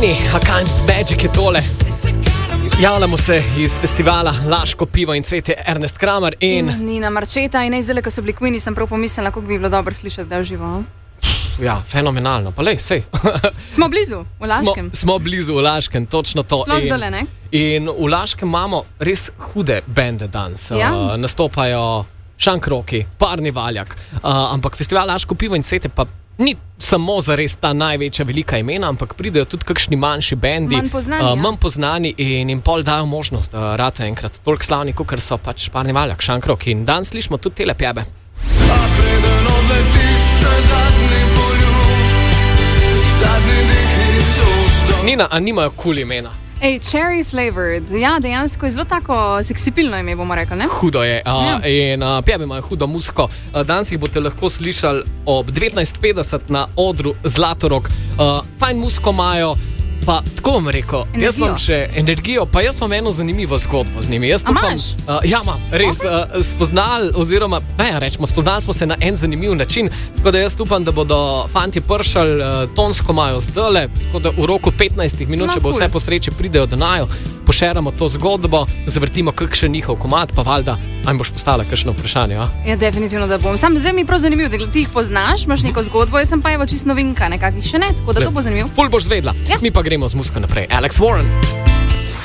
Queenie, A Kind of Magic je tole. Javljamo se iz festivala Laško pivo in cvetje Ernest Kramer in Nina Marčeta. In zdaj, ko so bili Queenie, sem prav pomislila, kako bi bilo dobro slišati, da je živo. Ja, fenomenalno. Pa lej, sej. Smo blizu, v Laškem. Smo blizu v Laškem, točno to. Sploh zdole, ne? In v Laškem imamo res hude bende danes. Ja. Nastopajo Šankroki, Parni Valjak, ampak festival Laško pivo in cvetje pa ni samo za res ta največja velika imena, ampak pridejo tudi kakšni manjši bendi, manj poznani in jim pol dajo možnost, da rata enkrat toliko slavni, kot so pač Parni Valjak, Šankroki. In danes slišimo tudi tele pjebe. Nina, a nimajo cool imena? Ej, cherry flavored, ja, dejansko je zelo tako seksipilno ime, bomo rekli, ne? Hudo je, in pjebe imajo hudo muziko. Danes jih boste lahko slišali ob 19:50 na odru Zlatorog. Fajn muziko imajo, pa tako vam rekel, jaz imam še energijo, pa jaz imam eno zanimivo zgodbo z njimi. Imaš? Ja, imam, res. Spoznali smo se na en zanimiv način, tako da jaz upam, da bodo fantje pršali, tonsko imajo zdale, tako da v roku 15 minut, če bo vse po sreči, pridejo do naju, pošeramo to zgodbo, zavrtimo kakšen njihov komad, pa valjda, aj boš postala kakšno vprašanje, a? Ja, definitivno, da bom. Sam zdaj mi je prav zanimiv, da ti jih poznaš, imaš neko zgodbo, jaz sem pa evo čist novinka, nekakih še ne, tako da to bo zanimiv. Ful boš zvedla. Ja. Mi pa gremo z muziko naprej. Alex Warren.